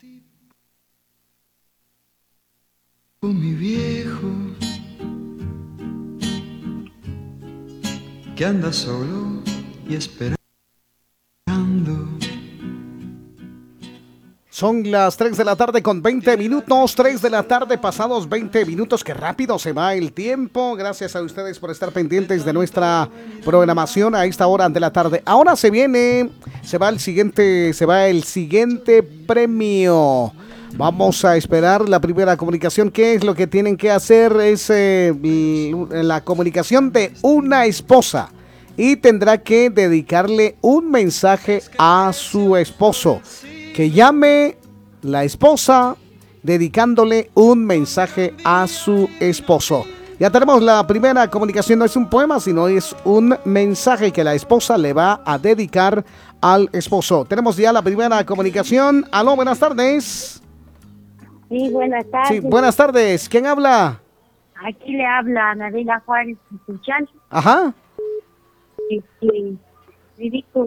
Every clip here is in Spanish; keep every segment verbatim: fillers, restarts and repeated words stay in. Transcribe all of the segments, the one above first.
Con mi viejo que anda solo y esperando. Son las tres de la tarde con veinte minutos, tres de la tarde pasados veinte minutos, qué rápido se va el tiempo. Gracias a ustedes por estar pendientes de nuestra programación a esta hora de la tarde. Ahora se viene, se va el siguiente, se va el siguiente premio. Vamos a esperar la primera comunicación. ¿Qué es lo que tienen que hacer? Es eh, la comunicación de una esposa y tendrá que dedicarle un mensaje a su esposo. Que llame la esposa dedicándole un mensaje a su esposo. Ya tenemos la primera comunicación, no es un poema, sino es un mensaje que la esposa le va a dedicar al esposo. Tenemos ya la primera comunicación. Aló, buenas tardes. Sí, buenas tardes. Sí, buenas tardes. ¿Quién habla? Aquí le habla Anabela Juárez Escuchal. Ajá. Este, dedico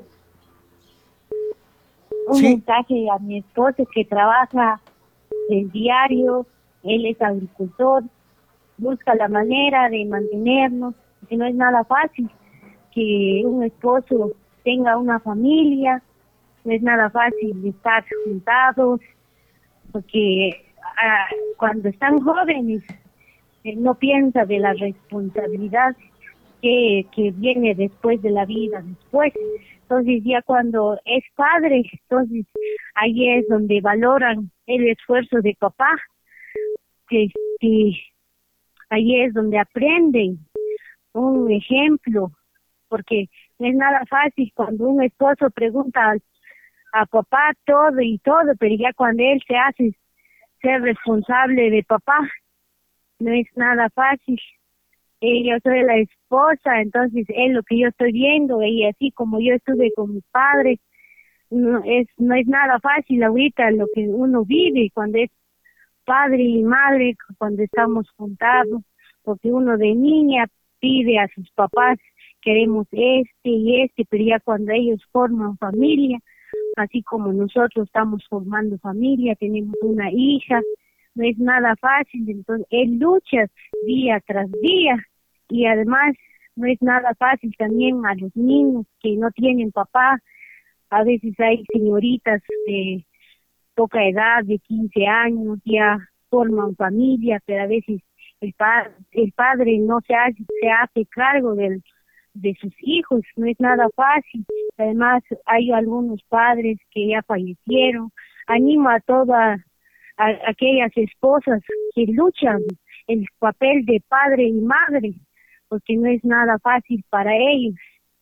un Sí. mensaje a mi esposo que trabaja del diario. Él es agricultor, busca la manera de mantenernos, que no es nada fácil que un esposo tenga una familia, no es nada fácil estar juntados, porque ah, cuando están jóvenes eh, no piensa de la responsabilidad que, que viene después de la vida, después. Entonces ya cuando es padre, entonces ahí es donde valoran el esfuerzo de papá, que, que ahí es donde aprenden un ejemplo, porque no es nada fácil cuando un esposo pregunta al, a papá todo y todo, pero ya cuando él se hace ser responsable de papá, no es nada fácil. Eh, yo soy la esposa, entonces es lo que yo estoy viendo, y así como yo estuve con mis padres, no es no es nada fácil ahorita lo que uno vive cuando es padre y madre, cuando estamos juntados, porque uno de niña pide a sus papás, queremos este y este, pero ya cuando ellos forman familia, así como nosotros estamos formando familia, tenemos una hija, no es nada fácil, entonces él lucha día tras día, y además no es nada fácil también a los niños que no tienen papá. A veces hay señoritas de poca edad, de quince años, ya forman familia, pero a veces el, pa el padre no se hace, se hace cargo del, de sus hijos, no es nada fácil. Además hay algunos padres que ya fallecieron. Animo a todas a aquellas esposas que luchan el papel de padre y madre, porque no es nada fácil para ellos.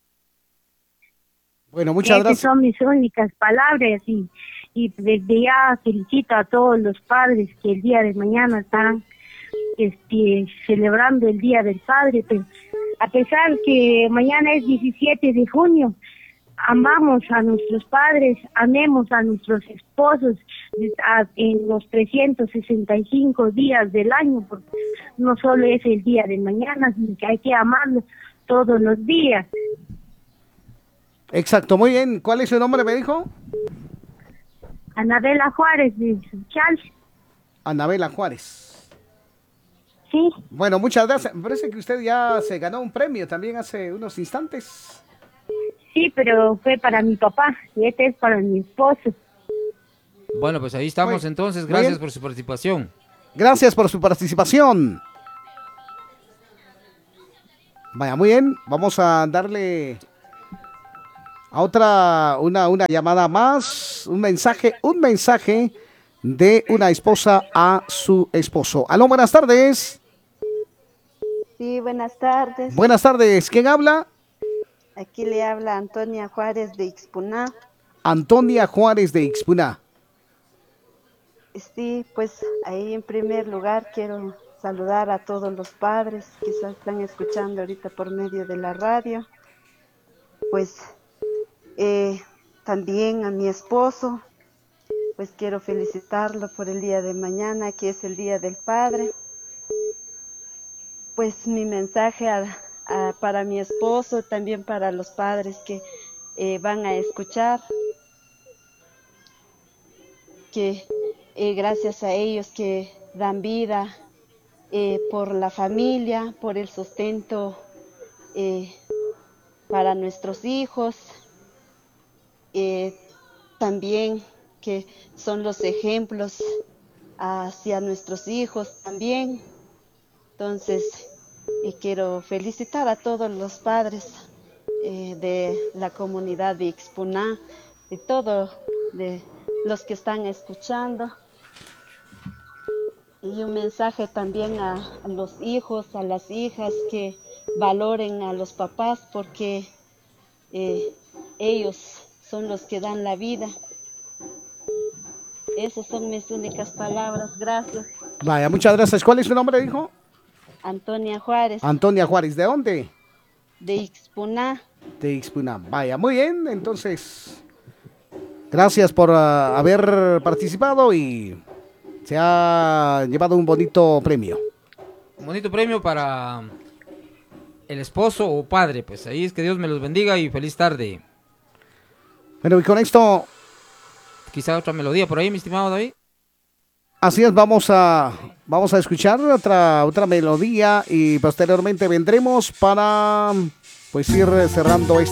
Bueno, muchas Esas gracias. son mis únicas palabras, y, y desde ya felicito a todos los padres que el día de mañana están este, celebrando el Día del Padre, pero a pesar que mañana es diecisiete de junio, amamos a nuestros padres, amemos a nuestros esposos a, en los trescientos sesenta y cinco días del año, porque no solo es el día de mañana, sino que hay que amarlos todos los días. Exacto, muy bien. ¿Cuál es su nombre, me dijo? Anabela Juárez de Chal. Anabela Juárez. Sí. Bueno, muchas gracias. Me parece que usted ya se ganó un premio también hace unos instantes. Sí, pero fue para mi papá y este es para mi esposo. Bueno, pues ahí estamos Muy, entonces. muy Gracias bien. por su participación. Gracias por su participación. Vaya, muy bien. Vamos a darle a otra, una, una llamada más. Un mensaje, un mensaje de una esposa a su esposo. Aló, buenas tardes. Sí, buenas tardes. Buenas tardes. ¿Quién habla? Aquí le habla Antonia Juárez de Ixpuná. Antonia Juárez de Ixpuná. Sí, pues ahí en primer lugar quiero saludar a todos los padres que quizás están escuchando ahorita por medio de la radio. Pues eh, también a mi esposo, pues quiero felicitarlo por el día de mañana, que es el Día del Padre. Pues mi mensaje a, a, para mi esposo, también para los padres que eh, van a escuchar, que eh, gracias a ellos que dan vida eh, por la familia, por el sustento eh, para nuestros hijos, eh, también que son los ejemplos hacia nuestros hijos también. Entonces, eh, quiero felicitar a todos los padres eh, de la comunidad de Ixpuná, y todos de los que están escuchando. Y un mensaje también a, a los hijos, a las hijas, que valoren a los papás, porque eh, ellos son los que dan la vida. Esas son mis únicas palabras. Gracias. Vaya, muchas gracias. ¿Cuál es su nombre, hijo? Antonia Juárez, Antonia Juárez. ¿De dónde? de Ixpuná. De Ixpuná. Vaya, muy bien. Entonces, gracias por uh, haber participado y se ha llevado un bonito premio. Un bonito premio para el esposo o padre. Pues ahí es que Dios me los bendiga y feliz tarde. Bueno, y con esto, Quizá otra melodía por ahí, mi estimado David. así es, vamos a, vamos a escuchar otra, otra melodía y posteriormente vendremos para pues ir cerrando esta